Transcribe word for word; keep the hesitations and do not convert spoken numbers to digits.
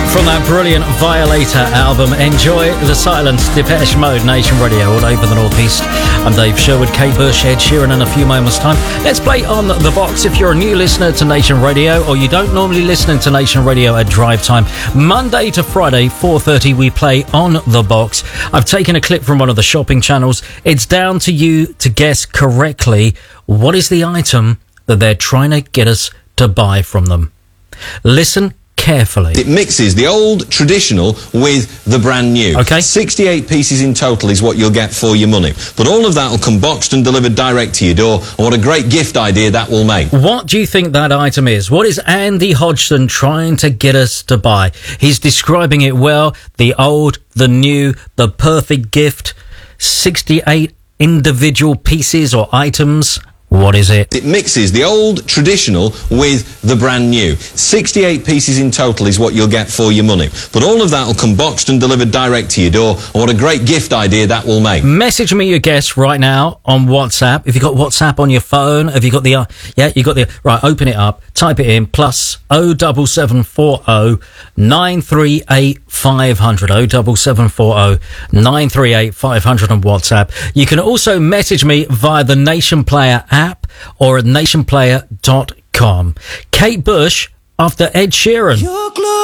From that brilliant Violator album, Enjoy the Silence, Depeche Mode, Nation Radio, all over the North East. I'm Dave Sherwood, Kate Bush, Ed Sheeran in a few moments' time. Let's play On The Box. If you're a new listener to Nation Radio, or you don't normally listen to Nation Radio at drive time, Monday to Friday, four thirty, we play On The Box. I've taken a clip from one of the shopping channels. It's down to you to guess correctly what is the item that they're trying to get us to buy from them. Listen carefully. It mixes the old traditional with the brand new. Okay. sixty-eight pieces in total is what you'll get for your money. But all of that will come boxed and delivered direct to your door. And what a great gift idea that will make. What do you think that item is? What is Andy Hodgson trying to get us to buy? He's describing it well. The old, the new, the perfect gift. sixty-eight individual pieces or items. What is it? It mixes the old traditional with the brand new. sixty-eight pieces in total is what you'll get for your money. But all of that will come boxed and delivered direct to your door. And what a great gift idea that will make. Message me your guess right now on WhatsApp. If you've got WhatsApp on your phone, have you got the, uh, yeah, you got the, right, open it up, type it in, plus oh double seven four oh nine three eight five hundred, oh double seven four oh nine three eight five hundred on WhatsApp. You can also message me via the Nation Player app or at nation player dot com. Kate Bush after Ed Sheeran.